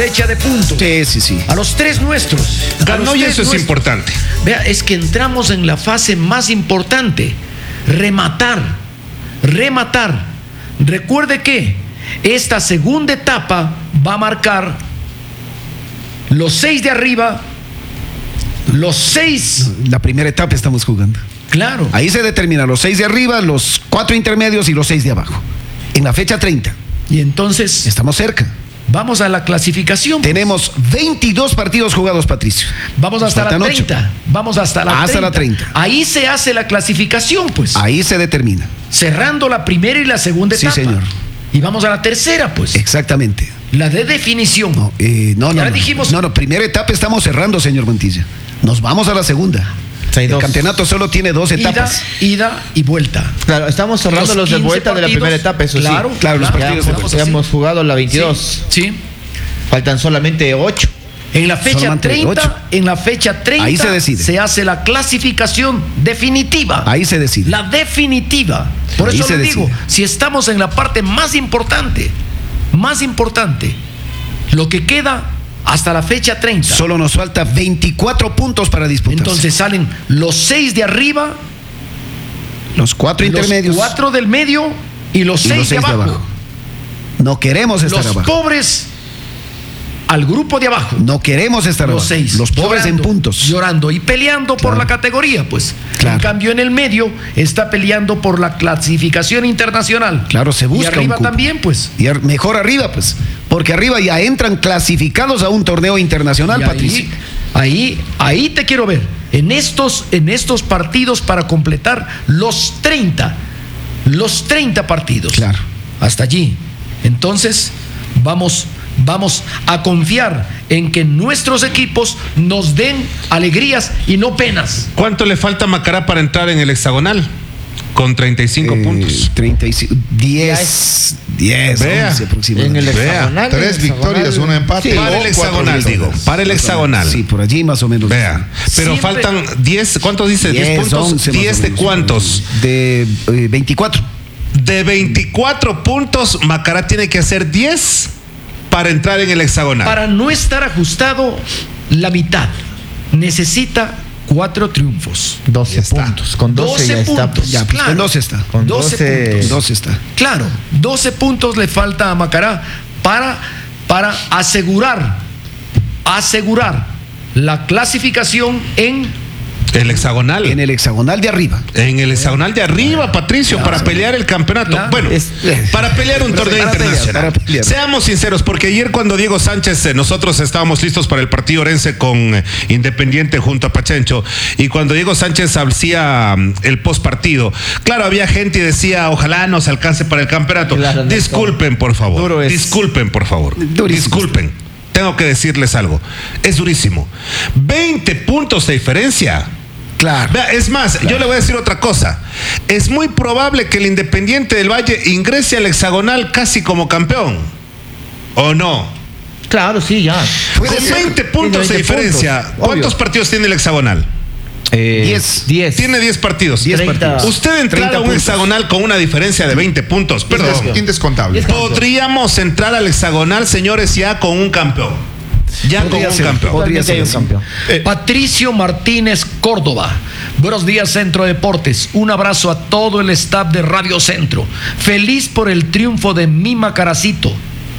Fecha de puntos. Sí. A los tres nuestros. Ganó y eso es importante. Vea, es que entramos en la fase más importante. Rematar. Recuerde que esta segunda etapa va a marcar los 6 de arriba, los 6. La primera etapa estamos jugando. Claro. Ahí se determina los 6 de arriba, los 4 intermedios y los 6 de abajo. En la fecha 30. Y entonces Estamos cerca. vamos a la clasificación. Tenemos 22 partidos jugados, Patricio. Vamos hasta la faltan 30. 8. Vamos hasta la 30. Hasta la 30. Ahí se hace la clasificación, pues. Ahí se determina. Cerrando la primera y la segunda Sí, etapa. señor. Y vamos a la tercera, pues. Exactamente. La de definición. No, Ya le dijimos. No, primera etapa estamos cerrando, señor Montilla. Nos vamos a la segunda. El campeonato solo tiene 2 etapas. Ida y vuelta. Claro, estamos cerrando los de 15 vuelta de la partidos. primera etapa, eso Claro, sí. Claro, los claro, partidos de vuelta. Ya hemos jugado la 22. Sí. Faltan solamente 8. En la fecha Solamente 30, 8. en la fecha 30 Ahí se decide. se hace la clasificación definitiva. Ahí se decide. La definitiva. Por Ahí eso se le digo, decide. si estamos en la parte más importante, lo que queda hasta la fecha 30. Solo nos falta 24 puntos para disputar. Entonces salen los 6 de arriba, los 4 intermedios. los 4 del medio y los y 6 los de 6 abajo. No queremos estar Los abajo. pobres al grupo de abajo. No queremos estar Los abajo. 6. Los pobres en puntos. Llorando y peleando por Claro. la categoría, pues. Claro. En cambio, en el medio está peleando por la clasificación internacional. Claro, se busca Y arriba un cupo. también, pues. Y mejor arriba, pues. Porque arriba ya entran clasificados a un torneo internacional, Y Patricio. ahí te quiero ver. En estos partidos para completar los 30 partidos. Claro. Hasta allí. Entonces, vamos a confiar en que nuestros equipos nos den alegrías y no penas. ¿Cuánto le falta a Macará para entrar en el hexagonal? Con 35 puntos. 35, 10, Vea, 11 aproximadamente. En el Vea, hexagonal. 3 victorias, un empate. Sí. Para el hexagonal, digo. Para el hexagonal. Sí, por allí más o menos. Vea, pero Siempre- faltan 10. ¿Cuántos dice? 10 puntos. 11 más o 10 de menos. cuántos? De 24. De 24 puntos, Macará tiene que hacer 10 para entrar en el hexagonal. Para no estar ajustado la mitad, necesita 4 triunfos. 12 puntos. Con 12 ya está. puntos. Ya, pues, Claro. con 12 está. Con 12 puntos. 12 está. Claro, 12 puntos le falta a Macará para asegurar la clasificación en El hexagonal. En el hexagonal de arriba. En el hexagonal de arriba, Patricio, Claro. para pelear el campeonato. Claro. Bueno, para pelear un torneo para pelear, internacional. para pelear. Seamos sinceros, porque ayer cuando Diego Sánchez, nosotros estábamos listos para el partido Orense con Independiente junto a Pachencho, y cuando Diego Sánchez hacía el post partido, claro, había gente y decía, ojalá nos alcance para el campeonato. Claro, no, Disculpen, por favor. duro es. Disculpen, por favor. Durísimo. Disculpen. Tengo que decirles algo. Es durísimo. 20 puntos de diferencia. Claro. Vea, es más, yo le voy a decir otra cosa. Es muy probable que el Independiente del Valle ingrese al hexagonal casi como campeón. ¿O no? Claro, sí, ya. Con 20 puntos de 20 diferencia. puntos, ¿Cuántos obvio. partidos tiene el hexagonal? 10. 10. Tiene 10 partidos. 10 30. partidos. Usted entrar 30 a un puntos. hexagonal con una diferencia de 20 puntos. Perdón. Indescontable. Podríamos entrar al hexagonal, señores, ya con un campeón. Ya Podría con un ser. campeón. Podría ser un así. campeón. Patricio Martínez Córdoba. Buenos días, Centro Deportes. Un abrazo a todo el staff de Radio Centro. Feliz por el triunfo de mi Macaracito.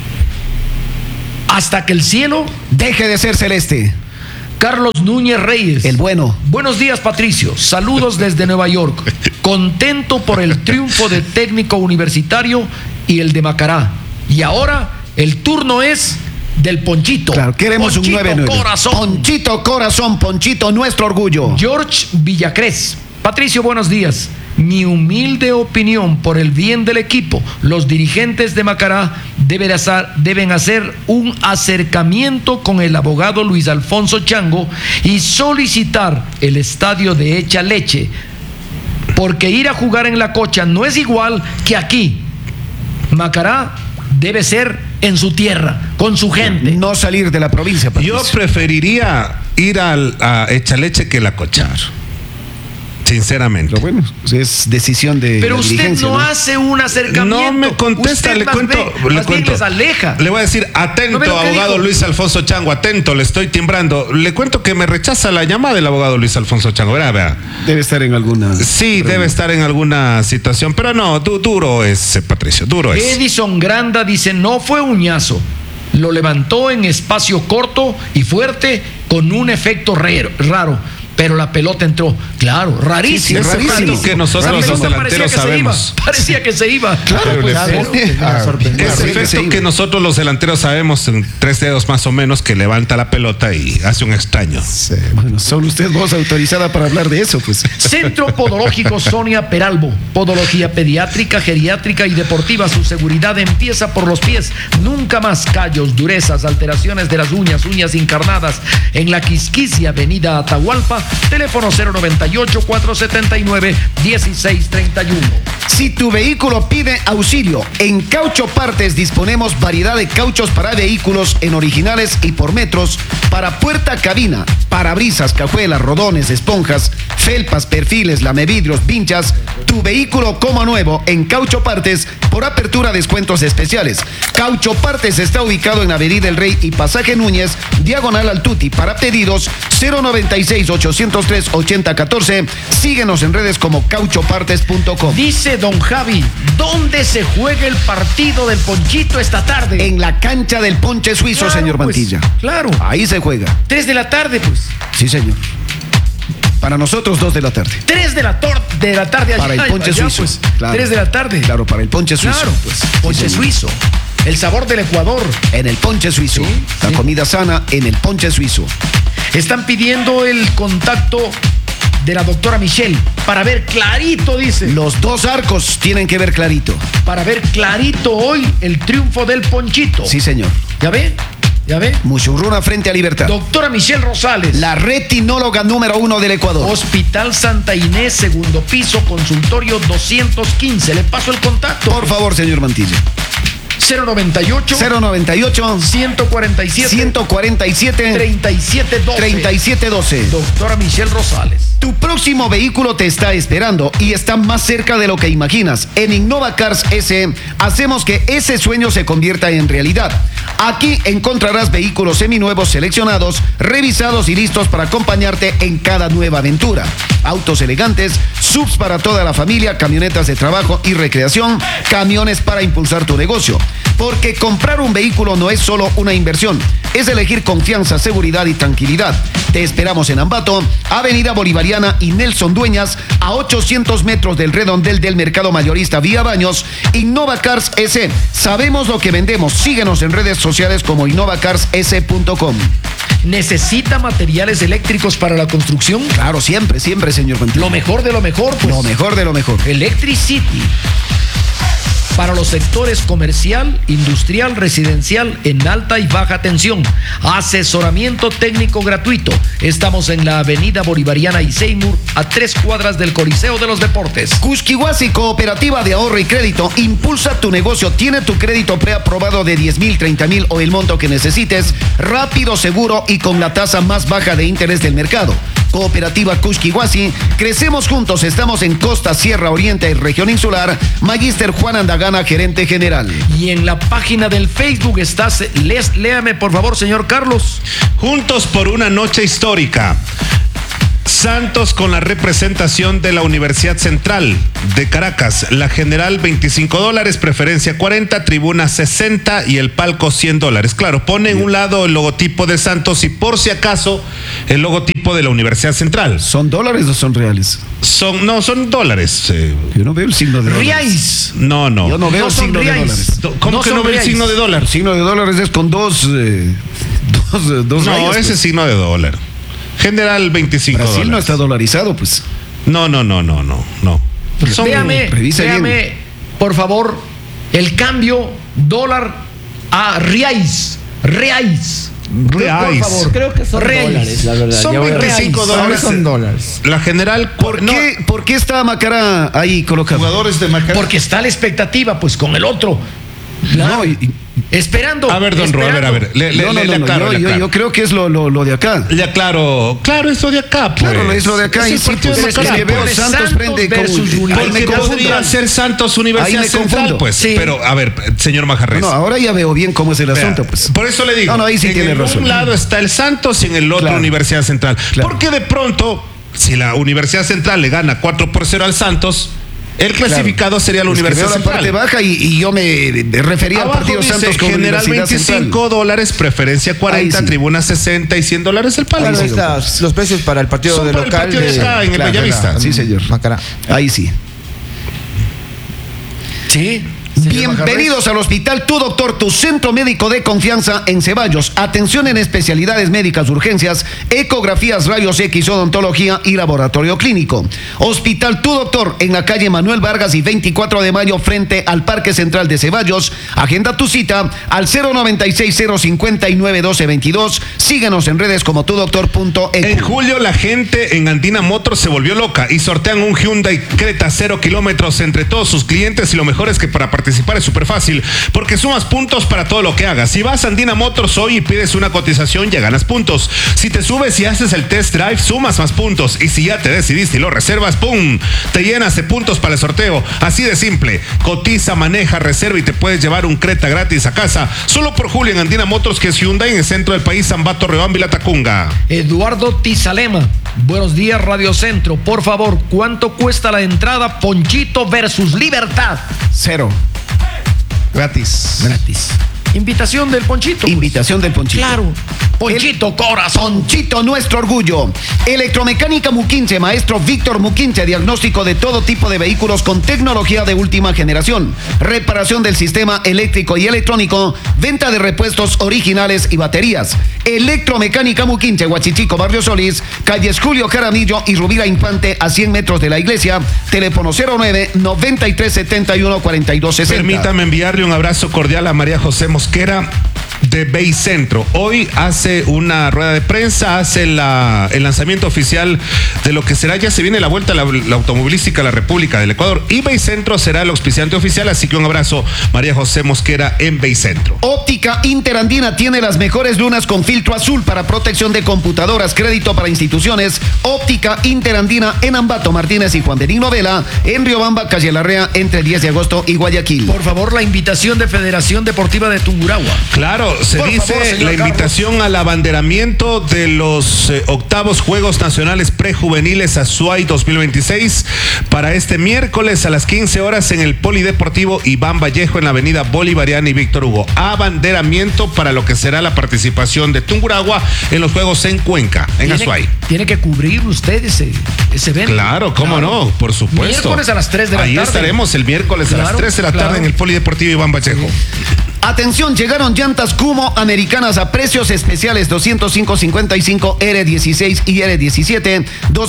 Hasta que el cielo. Deje de ser celeste. Carlos Núñez Reyes. El bueno. Buenos días, Patricio. Saludos desde Nueva York. Contento por el triunfo de Técnico Universitario y el de Macará. Y ahora el turno es del Ponchito. Claro, queremos Ponchito un 9-9. Corazón. Ponchito corazón, Ponchito, nuestro orgullo. George Villacrés. Patricio, buenos días. Mi humilde opinión, por el bien del equipo, los dirigentes de Macará deben hacer un acercamiento con el abogado Luis Alfonso Chango y solicitar el estadio de Hecha Leche, porque ir a jugar en La Cocha no es igual que aquí. Macará debe ser en su tierra, con su gente. No salir de la provincia, Patricio. Yo preferiría ir a Echaleche que La Cocha. Sinceramente. Pero bueno, es decisión de Pero la usted dirigencia, no hace un acercamiento. No me contesta, Usted le más cuento. bien Le cuento. les aleja. Le voy a decir, atento, ¿No ve lo que abogado dijo? Luis Alfonso Chango, atento, le estoy timbrando. Le cuento que me rechaza la llamada del abogado Luis Alfonso Chango. Vea. Debe estar en alguna. Sí, debe estar en alguna situación, pero no, duro es, Patricio, duro es. Edison Granda dice, no fue uñazo. Lo levantó en espacio corto y fuerte con un efecto raro. Pero la pelota entró, claro, rarísimo. Sí, Ese rarísimo. efecto que nosotros La los pelota delanteros sabemos. Parecía que se iba. Claro, Pues, Ese efecto que nosotros los delanteros sabemos en 3 dedos más o menos, que levanta la pelota y hace un extraño. Sí, bueno, solo usted voz autorizada para hablar de eso, pues. Centro Podológico Sonia Peralbo. Podología pediátrica, geriátrica y deportiva. Su seguridad empieza por los pies. Nunca más callos, durezas, alteraciones de las uñas encarnadas. En la Quisquicia, Avenida Atahualpa. Teléfono 098-479-1631. Si tu vehículo pide auxilio, en Caucho Partes disponemos variedad de cauchos para vehículos en originales y por metros, para puerta cabina, parabrisas, cajuelas, rodones, esponjas, felpas, perfiles, lamevidrios, vinchas. Tu vehículo como nuevo en Caucho Partes, por apertura descuentos especiales. Caucho Partes está ubicado en Avenida El Rey y Pasaje Núñez, diagonal al Tuti. Para pedidos 096-803-8014. Síguenos en redes como cauchopartes.com. Dice don Javi, ¿dónde se juega el partido del Ponchito esta tarde? En la cancha del Ponche Suizo, Claro, señor pues, Mantilla. claro. Ahí se juega. 3 de la tarde, pues. Sí, señor. Para nosotros 2 de la tarde. 3 de la tarde allá. Para el Ponche allá, Suizo. Pues, Claro. 3 de la tarde. Claro, para el Ponche Suizo. Claro, pues. Ponche señor. Suizo. El sabor del Ecuador. En el Ponche Suizo. Sí, La sí. comida sana en el Ponche Suizo. Están pidiendo el contacto de la doctora Michelle para ver clarito, dice. Los 2 arcos tienen que ver clarito. Para ver clarito hoy el triunfo del Ponchito. Sí, señor. ¿Ya ve? ¿Ya ve? Muchurruna frente a Libertad. Doctora Michelle Rosales. La retinóloga número 1 del Ecuador. Hospital Santa Inés, segundo piso, consultorio 215. Le paso el contacto. Por favor, señor Mantilla. 098 098 147 147 3712. 3712. Doctora Michelle Rosales. Tu próximo vehículo te está esperando y está más cerca de lo que imaginas. En Innova Cars S hacemos que ese sueño se convierta en realidad. Aquí encontrarás vehículos seminuevos seleccionados, revisados y listos para acompañarte en cada nueva aventura. Autos elegantes, subs para toda la familia, camionetas de trabajo y recreación, camiones para impulsar tu negocio. Porque comprar un vehículo no es solo una inversión, es elegir confianza, seguridad y tranquilidad. Te esperamos en Ambato, Avenida Bolivariana y Nelson Dueñas, a 800 metros del redondel del Mercado Mayorista Vía Baños. Innova Cars S. Sabemos lo que vendemos. Síguenos en redes sociales como innovacarss.com. ¿Necesita materiales eléctricos para la construcción? Claro, siempre, siempre, señor Mantilla. Lo mejor de lo mejor, pues. Lo mejor de lo mejor. Electricity. Para los sectores comercial, industrial, residencial en alta y baja tensión. Asesoramiento técnico gratuito. Estamos en la Avenida Bolivariana y Seymour, a 3 cuadras del Coliseo de los Deportes. Cusquihuasi Cooperativa de Ahorro y Crédito impulsa tu negocio. Tiene tu crédito preaprobado de 10,000, 30,000 o el monto que necesites. Rápido, seguro y con la tasa más baja de interés del mercado. Cooperativa Cusquihuasi, crecemos juntos. Estamos en Costa, Sierra Oriente y Región Insular. Magíster Juan Andagana, gerente general. Y en la página del Facebook estás, léame por favor, señor Carlos. Juntos por una noche histórica. Santos con la representación de la Universidad Central de Caracas. La general $25, preferencia 40, tribuna 60 y el palco $100. Claro, pone en un lado el logotipo de Santos y por si acaso el logotipo de la Universidad Central. ¿Son dólares o son reales? Son dólares. Yo no veo el signo de dólares. Riais. No. Yo no veo No el son signo de reais. dólares. ¿Cómo No que son no ve el reais. signo de dólar? El signo de dólares es con dos No, rayas, ese pues. signo de dólar. General $25. Brasil no está dolarizado, pues. No. Son- Véame, revise bien. por favor, el cambio dólar a reais. Reais. Reais. Por favor. Creo que son Reais. dólares, la verdad. Son Ya voy a ver. $25 Ahora son dólares. La general. ¿Por qué está Macará ahí colocado? Jugadores de Macará. Porque está la expectativa, pues, con el otro. Claro. No, Esperando. A ver, don Ro, a ver. Le aclaro. Yo creo que es lo de acá. Le aclaro. Claro, es lo de acá. Pues. Claro, es lo de acá. Es Y el sí, partido pues, de es que veo Santos prende versus con... Universidad. Ahí me Porque podría confundo. ser Santos Universidad Ahí me Central, confundo. pues. Sí. Pero, a ver, señor Majarres. No, ahora ya veo bien cómo es el asunto, pues. Por eso le digo. No, ahí sí tiene razón. En un lado está el Santos y en el otro Claro. Universidad Central. Claro. Porque de pronto, si la Universidad Central le gana 4-0 al Santos, el clasificado sería la Es que Universidad veo la parte Central. baja y yo me refería al Abajo partido dice, Santos con general Universidad Central. $25, preferencia 40, Ahí sí. tribuna 60 y $100 el palo. Claro, sí, estas, los precios para el partido Son de para el local. partido de acá, en el Bellavista. Sí, señor. Macará. Ahí sí. Sí. Bienvenidos al Hospital Tu Doctor, tu centro médico de confianza en Ceballos. Atención en especialidades médicas, urgencias, ecografías, rayos X, odontología y laboratorio clínico. Hospital Tu Doctor en la calle Manuel Vargas y 24 de mayo frente al Parque Central de Ceballos. Agenda tu cita al 096-059-1222. Síguenos en redes como tudoctor.ecu. En julio la gente en Andina Motors se volvió loca y sortean un Hyundai Creta 0 kilómetros entre todos sus clientes, y lo mejor es que para participar es súper fácil porque sumas puntos para todo lo que hagas. Si vas a Andina Motors hoy y pides una cotización, ya ganas puntos. Si te subes y haces el test drive, sumas más puntos, y si ya te decidiste y lo reservas, ¡pum!, te llenas de puntos para el sorteo. Así de simple. Cotiza, maneja, reserva y te puedes llevar un Creta gratis a casa. Solo por julio en Andina Motors, que es Hyundai, en el centro del país, Ambato, Riobamba y La Tacunga. Eduardo Tizalema. Buenos días, Radio Centro. Por favor, ¿cuánto cuesta la entrada Ponchito versus Libertad? 0. Gratis. Gratis. Invitación del Ponchito. pues. Invitación del Ponchito. Claro. Ponchito, corazón. Ponchito, nuestro orgullo. Electromecánica Muquinche, maestro Víctor Muquinche, diagnóstico de todo tipo de vehículos con tecnología de última generación, reparación del sistema eléctrico y electrónico, venta de repuestos originales y baterías. Electromecánica Muquinche, Huachichico, Barrio Solís, calles Julio Jaramillo y Rubira Infante, a 100 metros de la iglesia. Teléfono 09-9371-4260. Permítame enviarle un abrazo cordial a María José Mosquera de Bay Centro. Hoy hace una rueda de prensa, hace el lanzamiento oficial de lo que será, ya se viene la vuelta a la automovilística a la República del Ecuador, y Bay Centro será el auspiciante oficial, así que un abrazo, María José Mosquera en Bay Centro. Óptica Interandina tiene las mejores lunas con filtro azul para protección de computadoras, crédito para instituciones. Óptica Interandina en Ambato, Martínez y Juan Benigno Vela, en Riobamba, calle Larrea, entre el 10 de agosto y Guayaquil. Por favor, la invitación de Federación Deportiva de Tungurahua. Claro, se Por dice favor, señor la invitación al abanderamiento de los octavos Juegos Nacionales Prejuveniles Azuay 2026 para este miércoles a las 15 horas en el Polideportivo Iván Vallejo en la avenida Bolivariana y Víctor Hugo. Abanderamiento para lo que será la participación de Tungurahua en los Juegos en Cuenca, en Azuay. Tiene que cubrir usted ese evento. Claro, cómo no, por supuesto. Miércoles a las 3 de la Ahí tarde. estaremos el miércoles a las Claro, 3 de la tarde claro. en el Polideportivo Iván Vallejo. Atención, llegaron llantas Kumo americanas a precios especiales 205.55 R16 y R17,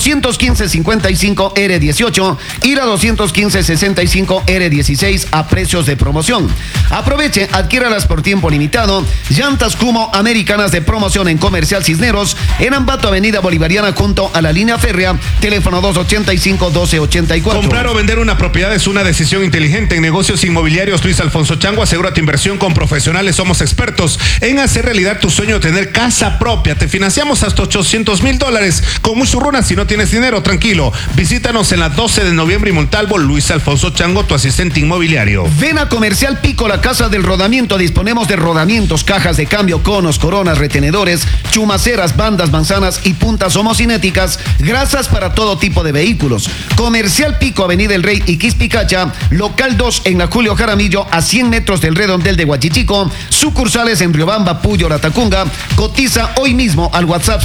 215.55 R18 y la 215.65 R16 a precios de promoción. Aproveche, adquiéralas por tiempo limitado. Llantas Kumo americanas de promoción en Comercial Cisneros, en Ambato, avenida Bolivariana junto a la línea férrea, teléfono 285-1284. Comprar o vender una propiedad es una decisión inteligente. En negocios inmobiliarios, Luis Alfonso Chango asegura tu inversión con profesionales. Somos expertos en hacer realidad tu sueño de tener casa propia. Te financiamos hasta $800,000 con Muchurruna. Si no tienes dinero, tranquilo. Visítanos en la 12 de noviembre y Montalvo. Luis Alfonso Chango, tu asistente inmobiliario. Ven a Comercial Pico, la casa del rodamiento. Disponemos de rodamientos, cajas de cambio, conos, coronas, retenedores, chumaceras, bandas, manzanas y puntas homocinéticas, grasas para todo tipo de vehículos. Comercial Pico, Avenida El Rey y Quispicacha, local 2 en la Julio Jaramillo, a 100 metros del redondel de Huachichico. Sucursales en Riobamba, Puyo, La Tacunga. Cotiza hoy mismo al WhatsApp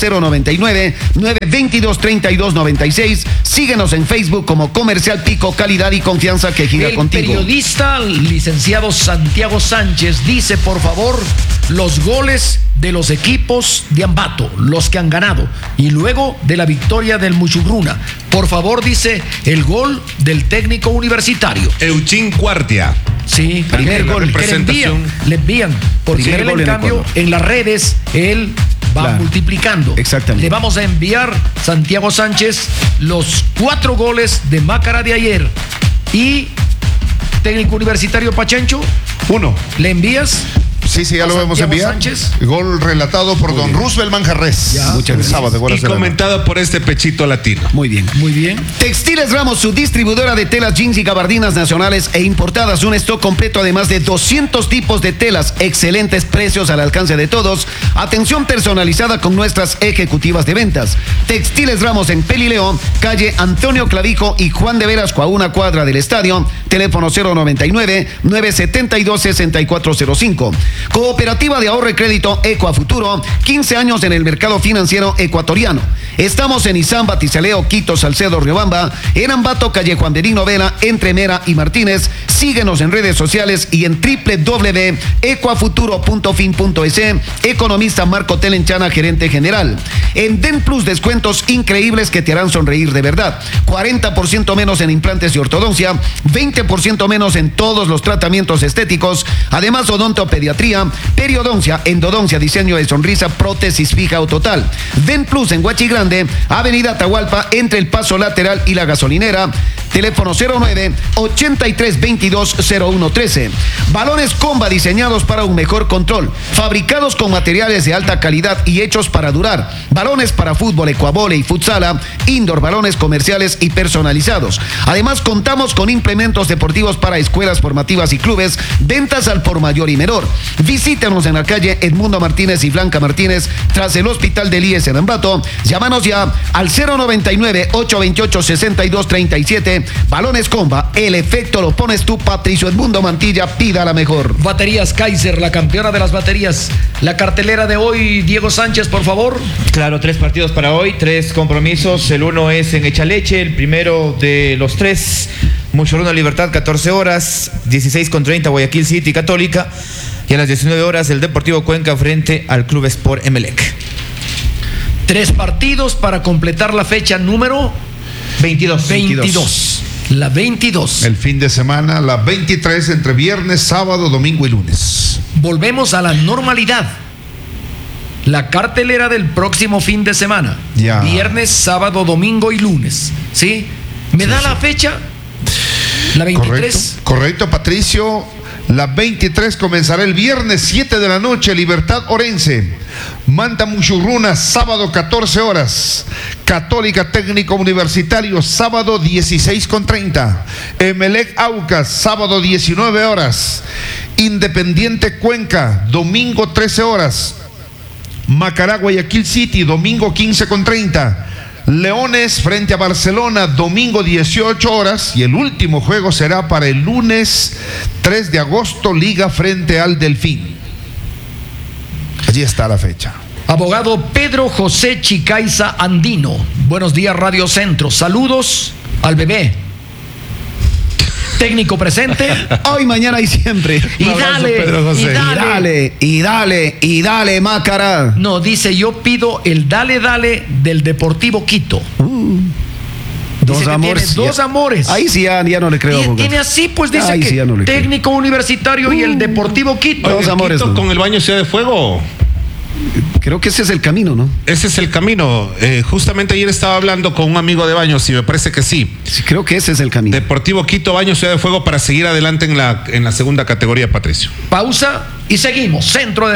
099-922-3296. Síguenos en Facebook como Comercial Pico, calidad y confianza que gira El contigo. periodista licenciado Santiago Sánchez dice, por favor, los goles de los equipos de Ambato, los que han ganado, y luego de la victoria del Muchurruna. Por favor, dice, el gol del técnico universitario. Euchín Cuartia. Sí, Primer gol, que le envían, porque Primer él gol en en cambio Ecuador. en las redes él va Claro. multiplicando. Exactamente. Le vamos a enviar, Santiago Sánchez, los 4 goles de Mácara de ayer. Y técnico universitario Pachencho, 1. ¿le envías? Sí, ya a lo vamos a Santiago enviar. Sánchez. Gol relatado por don Roosevelt Manjarres. Muchas gracias. Sábado, Y comentado por este pechito latino. Muy bien. Muy bien. Textiles Ramos, su distribuidora de telas, jeans y gabardinas nacionales e importadas. Un stock completo, además de 200 tipos de telas. Excelentes precios al alcance de todos. Atención personalizada con nuestras ejecutivas de ventas. Textiles Ramos en Pelileón, calle Antonio Clavijo y Juan de Velasco, a una cuadra del estadio. Teléfono 099-972-6405. Cooperativa de Ahorro y Crédito Ecuafuturo, 15 años en el mercado financiero ecuatoriano. Estamos en Izán, Batizaleo, Quito, Salcedo, Riobamba, en Ambato, calle Juan Berino Vela, entre Mera y Martínez. Síguenos en redes sociales y en www.ecuafuturo.fin.es. Economista Marco Telenchana, gerente general. En Den Plus, descuentos increíbles que te harán sonreír de verdad. 40% menos en implantes y ortodoncia, 20% menos en todos los tratamientos estéticos. Además, odontopediatría, periodoncia, endodoncia, diseño de sonrisa, prótesis fija o total. Den Plus en Huachi Grande, Avenida Atahualpa, entre el Paso Lateral y la gasolinera. Teléfono 09-8322-0113. Balones Comba, diseñados para un mejor control, fabricados con materiales de alta calidad y hechos para durar. Balones para fútbol, ecuavole y futsala, indoor, balones comerciales y personalizados. Además, contamos con implementos deportivos para escuelas formativas y clubes, ventas al por mayor y menor. Visítanos en la calle Edmundo Martínez y Blanca Martínez, tras el Hospital del IES en Ambato. Llámanos ya al 099-828-6237. Balones Comba, el efecto lo pones tú. Patricio Edmundo Mantilla, pida la mejor. Baterías Kaiser, la campeona de las baterías. La cartelera de hoy, Diego Sánchez, por favor. Claro, 3 partidos para hoy, 3 compromisos. El uno es en Echaleche, el primero de los 3. Muchuruna Libertad, 14 horas, 16:30 Guayaquil City Católica. Y a las 19 horas el Deportivo Cuenca frente al Club Sport Emelec. 3 partidos para completar la fecha número 22. La 22. El fin de semana, la 23, entre viernes, sábado, domingo y lunes. Volvemos a la normalidad. La cartelera del próximo fin de semana. Ya. Viernes, sábado, domingo y lunes. ¿Sí? ¿Me da la fecha? La 23. Correcto, Patricio. La 23 comenzará el viernes 7 de la noche, Libertad Orense. Manta Muchurruna, sábado 14 horas. Católica Técnico Universitario, sábado 16:30. Emelec Aucas, sábado 19 horas. Independiente Cuenca, domingo 13 horas. Macará Guayaquil City, domingo 15:30. Leones frente a Barcelona, domingo 18 horas. Y el último juego será para el lunes 3 de agosto, Liga frente al Delfín. Allí está la fecha. Abogado Pedro José Chicaiza Andino. Buenos días, Radio Centro. Saludos al bebé. Técnico presente. Hoy, mañana y siempre. Y dale, Macará. No, dice, yo pido el dale del Deportivo Quito. Dos Dice que amores. tiene 2 amores. Ahí sí ya no le creo. Y tiene así, pues dice Ahí que sí ya no le creo. Técnico Universitario y el Deportivo Quito. Dos amores, Quito ¿no? con el baño Ciudad de Fuego. Creo que ese es el camino, ¿no? Ese es el camino. Justamente ayer estaba hablando con un amigo de Baños y me parece que sí. Sí, creo que ese es el camino. Deportivo Quito, Baños Ciudad de Fuego para seguir adelante en la segunda categoría, Patricio. Pausa y seguimos. Centro de